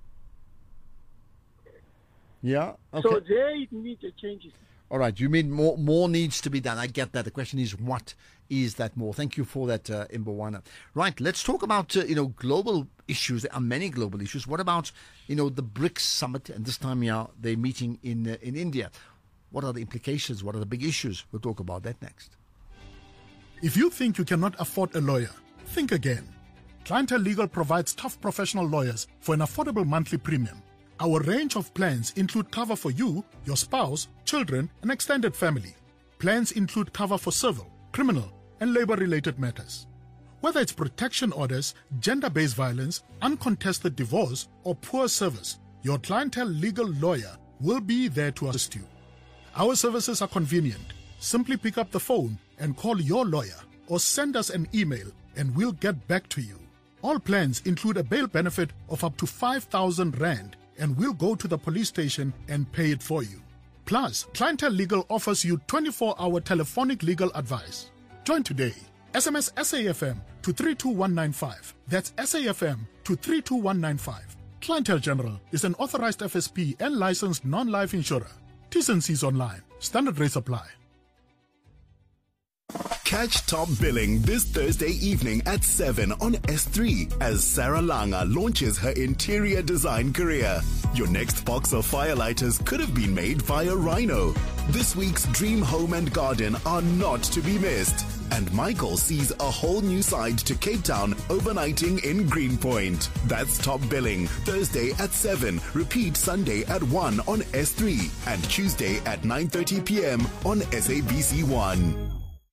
Yeah. Okay. so there it needs a changes. All right. You mean more more needs to be done. I get that. The question is, what is that more? Thank you for that, uh, Imbowana. Right. Let's talk about, uh, you know, global issues. There are many global issues. What about, you know, the BRICS summit? And this time, yeah, they're meeting in uh, in India. What are the implications? What are the big issues? We'll talk about that next. If you think you cannot afford a lawyer, think again. Clientele Legal provides tough professional lawyers for an affordable monthly premium. Our range of plans include cover for you, your spouse, children, and extended family. Plans include cover for civil, criminal, and labor-related matters. Whether it's protection orders, gender-based violence, uncontested divorce, or poor service, your Clientele Legal lawyer will be there to assist you. Our services are convenient. Simply pick up the phone and call your lawyer or send us an email and we'll get back to you. All plans include a bail benefit of up to five thousand rand and we'll go to the police station and pay it for you. Plus, Clientele Legal offers you twenty-four hour telephonic legal advice. Join today. S M S S A F M to three two one nine five. That's S A F M to three two one nine five. Clientele General is an authorized F S P and licensed non-life insurer. T's and C's online. Standard rates apply. Catch Top Billing this Thursday evening at seven on S three as Sarah Langa launches her interior design career. Your next box of firelighters could have been made via Rhino. This week's Dream Home and Garden are not to be missed. And Michael sees a whole new side to Cape Town overnighting in Greenpoint. That's Top Billing, Thursday at seven. Repeat Sunday at one on S three and Tuesday at nine thirty p.m. on S A B C one.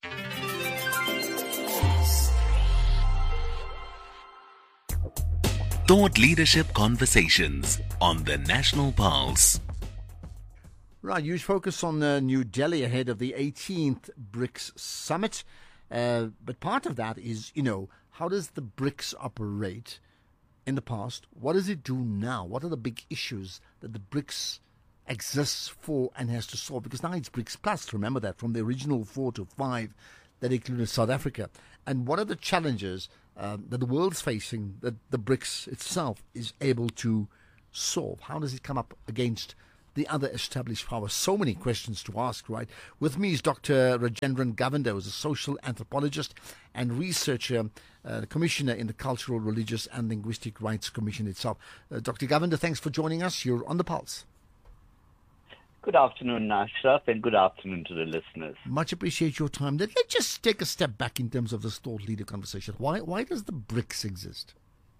Thought Leadership Conversations on the National Pulse. Right, huge focus on uh, New Delhi ahead of the eighteenth BRICS Summit. Uh, but part of that is, you know, how does the BRICS operate in the past? What does it do now? What are the big issues that the BRICS exists for and has to solve? Because now it's BRICS Plus, remember that, from the original four to five that included South Africa. And what are the challenges um, that the world's facing that the BRICS itself is able to solve? How does it come up against the other established powers? So many questions to ask, right? With me is Doctor Rajendran Govender, who's a social anthropologist and researcher, uh, commissioner in the Cultural, Religious and Linguistic Rights Commission itself. Uh, Doctor Govender, thanks for joining us. You're on the Pulse. Good afternoon, Ashraf, and good afternoon to the listeners. Much appreciate your time. Let, let's just take a step back in terms of this thought leader conversation. Why, why does the BRICS exist?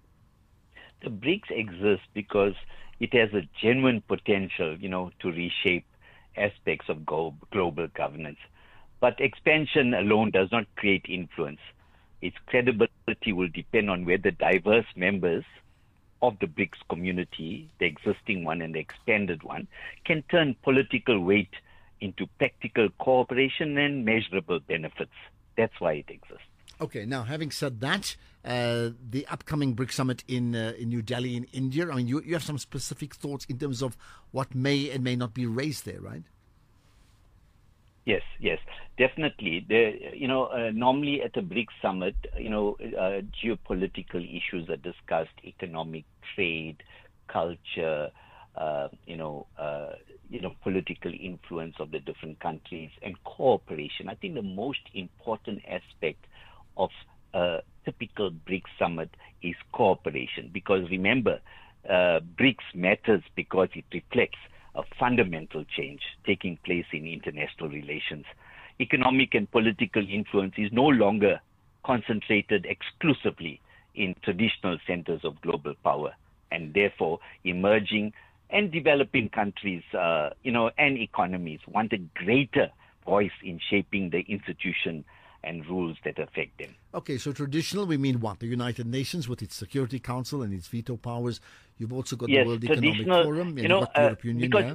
The BRICS exists because it has a genuine potential, you know, to reshape aspects of global governance. But expansion alone does not create influence. Its credibility will depend on whether diverse members of the BRICS community, the existing one and the expanded one, can turn political weight into practical cooperation and measurable benefits. That's why it exists. Okay, now having said that, uh, the upcoming BRICS Summit in uh, in New Delhi in India, I mean, you, you have some specific thoughts in terms of what may and may not be raised there, right? Yes, yes, definitely. There, you know, uh, normally at a BRICS Summit, you know, uh, geopolitical issues are discussed, economic, trade, culture, uh, you know, uh, you know, political influence of the different countries and cooperation. I think the most important aspect of a typical BRICS Summit is cooperation, because remember, uh, BRICS matters because it reflects a fundamental change taking place in international relations. Economic and political influence is no longer concentrated exclusively in traditional centers of global power, and therefore emerging and developing countries, uh, you know, and economies want a greater voice in shaping the institution and rules that affect them. Okay, so traditional, we mean what? The United Nations with its Security Council and its veto powers. You've also got yes, the World Economic Forum, and you know, you've got the uh, European Union. Because,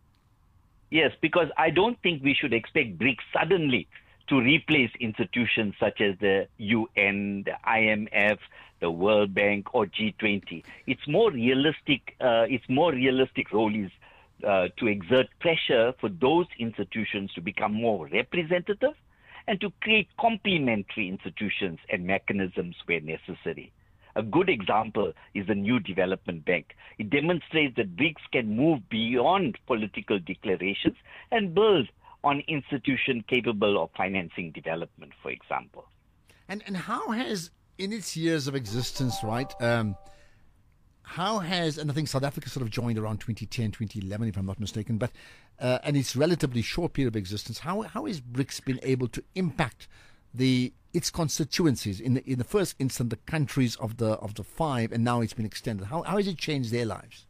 yes, because I don't think we should expect BRICS suddenly to replace institutions such as the U N, the I M F, the World Bank, or G twenty. It's more realistic. Uh, its more realistic role is uh, to exert pressure for those institutions to become more representative and to create complementary institutions and mechanisms where necessary. A good example is the New Development Bank. It demonstrates that BRICS can move beyond political declarations and build on institutions capable of financing development, for example. And and how has, in its years of existence, right, um, how has, and I think South Africa sort of joined around twenty ten, twenty eleven, if I'm not mistaken, but uh, and its relatively short period of existence, how how has BRICS been able to impact the its constituencies in the in the first instance, the countries of the of the five, and now it's been extended? How how has it changed their lives?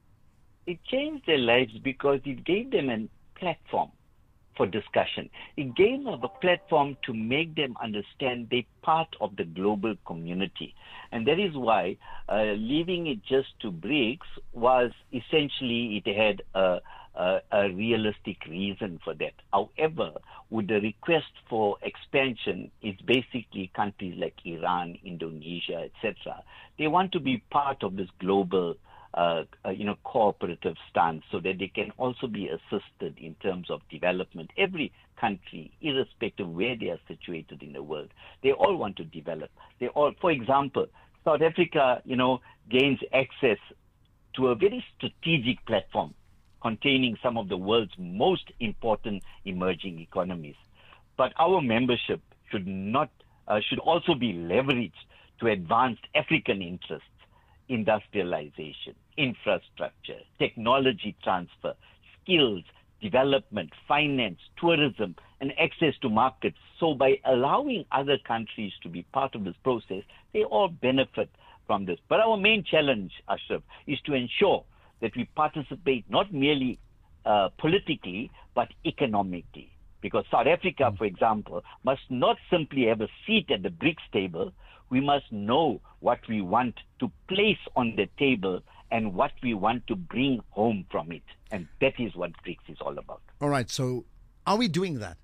It changed their lives because it gave them a platform for discussion. It gave them a platform to make them understand they're part of the global community. And that is why uh, leaving it just to BRICS was essentially, it had a, a, a realistic reason for that. However, with the request for expansion, it's basically countries like Iran, Indonesia, et cetera. They want to be part of this global Uh, uh, you know, cooperative stance so that they can also be assisted in terms of development. Every country, irrespective of where they are situated in the world, they all want to develop. They all, for example, South Africa, you know, gains access to a very strategic platform containing some of the world's most important emerging economies. But our membership should not uh, should also be leveraged to advance African interests, industrialization, infrastructure, technology transfer, skills, development, finance, tourism, and access to markets. So by allowing other countries to be part of this process, they all benefit from this. But our main challenge, Ashraf, is to ensure that we participate not merely uh, politically, but economically. Because South Africa, for example, must not simply have a seat at the BRICS table. We must know what we want to place on the table and what we want to bring home from it. And that is what BRICS is all about. All right. So are we doing that?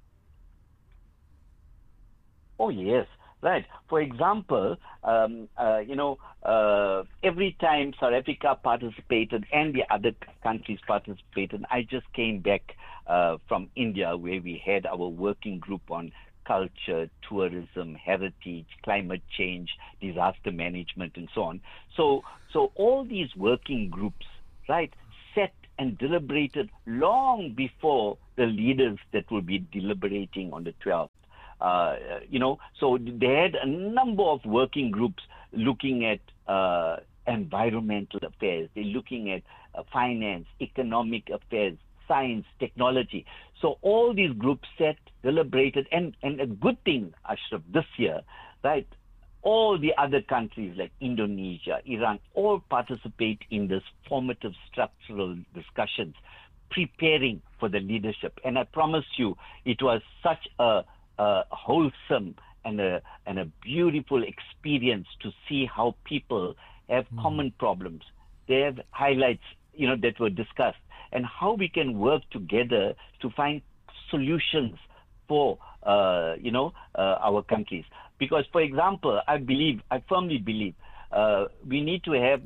Oh, yes. Right. For example, um, uh, you know, uh, every time South Africa participated and the other countries participated, I just came back uh, from India where we had our working group on culture, tourism, heritage, climate change, disaster management, and so on. So, so all these working groups, right, set and deliberated long before the leaders that will be deliberating on the twelfth. Uh, you know, so they had a number of working groups looking at uh, environmental affairs. They're looking at uh, finance, economic affairs, science, technology. So all these groups sat, deliberated, and, and a good thing, Ashraf, this year, right, all the other countries like Indonesia, Iran, all participate in this formative structural discussions, preparing for the leadership. And I promise you, it was such a Uh, wholesome and a and a beautiful experience to see how people have mm. common problems. They have highlights, you know, that were discussed, and how we can work together to find solutions for, uh, you know, uh, our countries. Because, for example, I believe, I firmly believe, uh, we need to have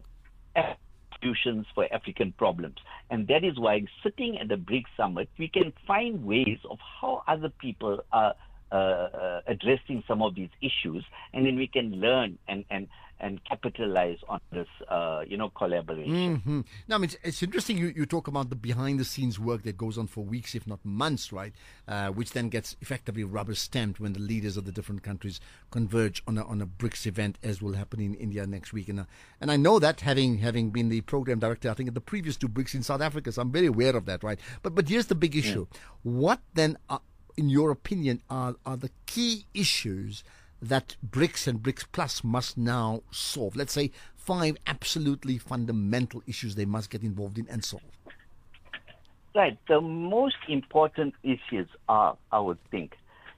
solutions for African problems. And that is why sitting at the BRICS Summit, we can find ways of how other people are Uh, uh, addressing some of these issues, and then we can learn and and and capitalize on this, uh, you know, collaboration. Mm-hmm. Now, I mean, it's, it's interesting you, you talk about the behind-the-scenes work that goes on for weeks, if not months, right? Uh, which then gets effectively rubber-stamped when the leaders of the different countries converge on a, on a BRICS event, as will happen in India next week. And uh, and I know that, having having been the program director, I think at the previous two BRICS in South Africa, so I'm very aware of that, right? But but here's the big issue: yeah. What then? Are, in your opinion, are, are the key issues that BRICS and BRICS Plus must now solve? Let's say five absolutely fundamental issues they must get involved in and solve. Right. The most important issues are, I would think,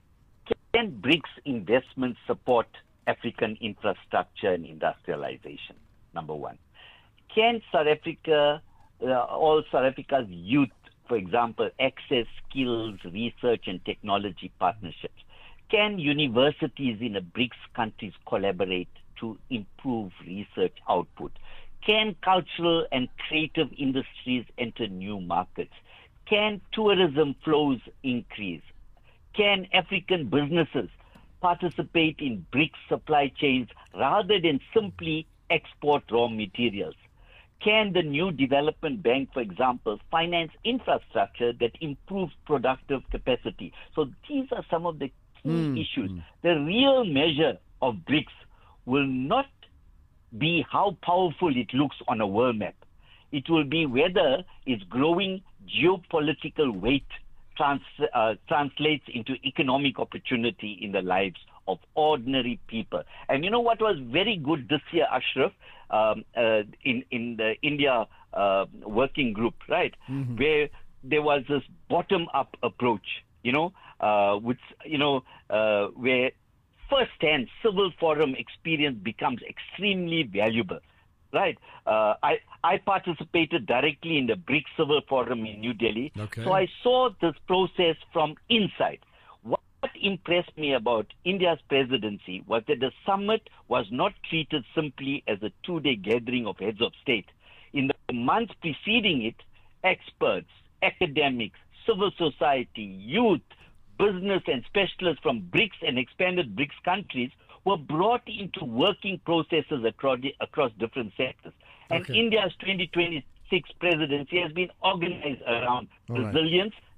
can BRICS investments support African infrastructure and industrialization? Number one. Can South Africa, uh, all South Africa's youth, for example, access skills, research, and technology partnerships? Can universities in the BRICS countries collaborate to improve research output? Can cultural and creative industries enter new markets? Can tourism flows increase? Can African businesses participate in BRICS supply chains rather than simply export raw materials? Can the new development bank, for example, finance infrastructure that improves productive capacity? So these are some of the key mm. issues. The real measure of BRICS will not be how powerful it looks on a world map. It will be whether its growing geopolitical weight trans, uh, translates into economic opportunity in the lives of ordinary people. And you know what was very good this year, Ashraf, um, uh, in, in the India uh, working group, right, mm-hmm. where there was this bottom-up approach, you know, uh, which, you know, uh, where first-hand civil forum experience becomes extremely valuable. Right. Uh, I, I participated directly in the BRICS Civil Forum in New Delhi. Okay. So I saw this process from inside. What impressed me about India's presidency was that the summit was not treated simply as a two-day gathering of heads of state. In the months preceding it, experts, academics, civil society, youth, business and specialists from BRICS and expanded BRICS countries were brought into working processes across, across different sectors. And okay. India's twenty twenty-six presidency has been organized around All resilience,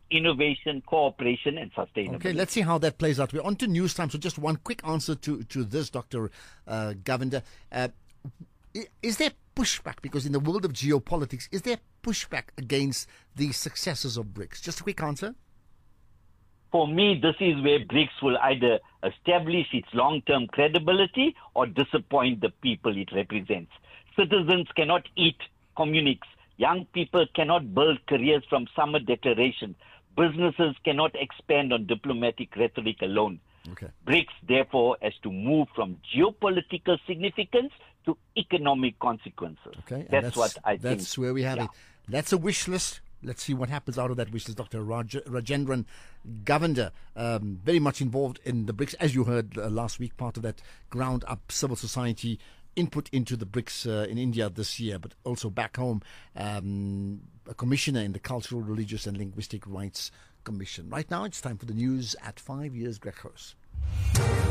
innovation, cooperation, and sustainability. Okay, let's see how that plays out. We're on to news time, so just one quick answer to, to this, Doctor Uh, Govender. Uh, is there pushback, because in the world of geopolitics, is there pushback against the successes of BRICS? Just a quick answer. For me, this is where BRICS will either establish its long-term credibility or disappoint the people it represents. Citizens cannot eat communiques. Young people cannot build careers from summit declaration. Businesses cannot expand on diplomatic rhetoric alone. Okay. BRICS, therefore, has to move from geopolitical significance to economic consequences. Okay, and that's, that's what I that's think. That's where we have yeah. it. That's a wish list. Let's see what happens out of that wish list. Doctor Raj- Rajendran Govender, um, very much involved in the BRICS, as you heard uh, last week, part of that ground-up civil society input into the BRICS uh, in India this year, but also back home, um, a commissioner in the Cultural, Religious and Linguistic Rights Commission. Right now, it's time for the news at five years. Greg Hurst.